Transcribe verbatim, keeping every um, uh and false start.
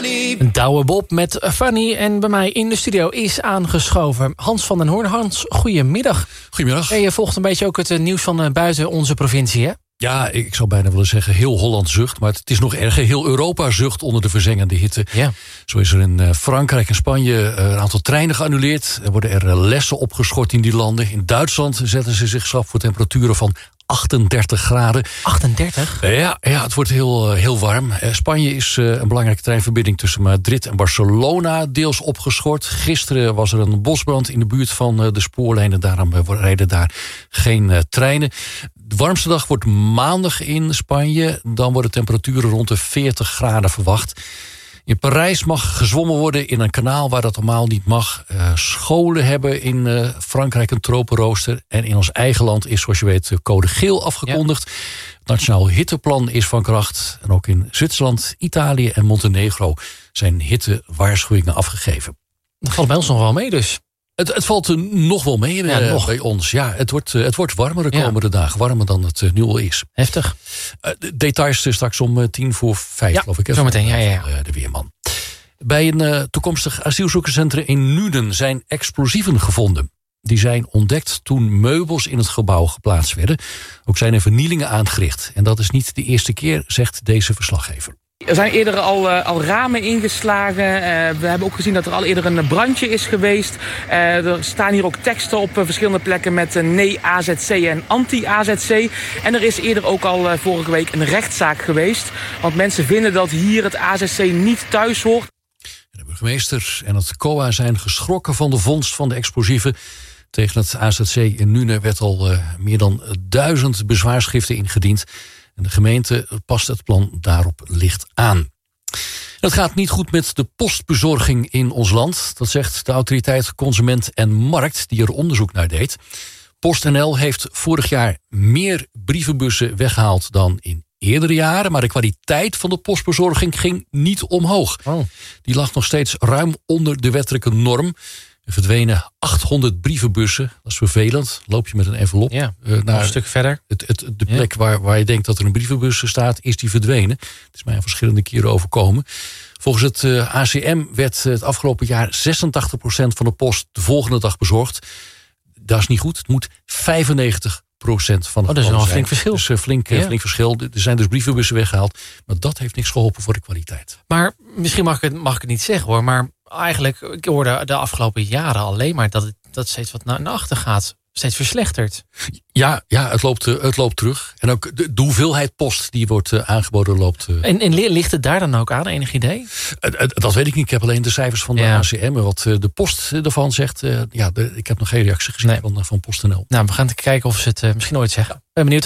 funny. Douwe Bob met Funny. En bij mij in de studio is aangeschoven Hans van den Hoorn. Hans, goedemiddag. Goedemiddag. En je volgt een beetje ook het nieuws van buiten onze provincie, hè? Ja, ik zou bijna willen zeggen heel Holland zucht. Maar het is nog erger. Heel Europa zucht onder de verzengende hitte. Ja. Zo is er in Frankrijk en Spanje een aantal treinen geannuleerd. Er worden er lessen opgeschort in die landen. In Duitsland zetten ze zich schrap voor temperaturen van achtendertig graden. achtendertig? Ja, ja, het wordt heel, heel warm. Spanje is een belangrijke treinverbinding tussen Madrid en Barcelona deels opgeschort. Gisteren was er een bosbrand in de buurt van de spoorlijnen. Daarom rijden daar geen treinen. De warmste dag wordt maandag in Spanje. Dan worden temperaturen rond de veertig graden verwacht. In Parijs mag gezwommen worden in een kanaal waar dat normaal niet mag. Uh, scholen hebben in uh, Frankrijk een tropenrooster. En in ons eigen land is, zoals je weet, code geel afgekondigd. Ja. Het Nationaal Hitteplan is van kracht. En ook in Zwitserland, Italië en Montenegro zijn hittewaarschuwingen afgegeven. Dat valt bij ons nog wel mee dus. Het, het valt er nog wel mee ja, uh, nog. bij ons. Ja, het wordt, uh, het wordt warmer de komende ja. dagen. Warmer dan het uh, nu al is. Heftig. Uh, de details uh, straks om uh, tien voor vijf, ja, geloof ik. Zometeen, ja, ja. ja. Uh, de Weerman. Bij een uh, toekomstig asielzoekerscentrum in Nuenen zijn explosieven gevonden. Die zijn ontdekt toen meubels in het gebouw geplaatst werden. Ook zijn er vernielingen aangericht. En dat is niet de eerste keer, zegt deze verslaggever. Er zijn eerder al, uh, al ramen ingeslagen. Uh, we hebben ook gezien dat er al eerder een brandje is geweest. Uh, er staan hier ook teksten op uh, verschillende plekken met uh, nee A Z C en anti-A Z C. En er is eerder ook al uh, vorige week een rechtszaak geweest. Want mensen vinden dat hier het A Z C niet thuis hoort. De burgemeester en het C O A zijn geschrokken van de vondst van de explosieven. Tegen het A Z C in Nuenen werd al uh, meer dan duizend bezwaarschriften ingediend. En de gemeente past het plan daarop licht aan. Het gaat niet goed met de postbezorging in ons land. Dat zegt de autoriteit Consument en Markt die er onderzoek naar deed. PostNL heeft vorig jaar meer brievenbussen weggehaald dan in eerdere jaren. Maar de kwaliteit van de postbezorging ging niet omhoog. Oh. Die lag nog steeds ruim onder de wettelijke norm. Er verdwenen achthonderd brievenbussen. Dat is vervelend. Loop je met een envelop ja, uh, naar een stuk verder. Het, het, de plek ja. waar, waar je denkt dat er een brievenbus staat, is die verdwenen. Het is mij al verschillende keren overkomen. Volgens het uh, A C M werd het afgelopen jaar zesentachtig procent van de post de volgende dag bezorgd. Dat is niet goed. Het moet vijfennegentig procent van de oh, dat is wel een flink verschil. Dus uh, flink, ja. flink verschil. Er zijn dus brievenbussen weggehaald. Maar dat heeft niks geholpen voor de kwaliteit. Maar misschien mag ik het, mag ik het niet zeggen hoor. Maar eigenlijk, ik hoorde de afgelopen jaren alleen maar dat het dat steeds wat naar, naar achter gaat. Steeds verslechterd. Ja, ja het, loopt, het loopt terug. En ook de, de hoeveelheid post die wordt uh, aangeboden loopt... Uh... En, en ligt het daar dan ook aan, enig idee? Uh, uh, dat weet ik niet. Ik heb alleen de cijfers van de ja. A C M. Wat uh, de post ervan zegt. Uh, ja, de, ik heb nog geen reactie gezien nee. van, van PostNL. Nou, we gaan kijken of ze het uh, misschien ooit zeggen. Ben benieuwd.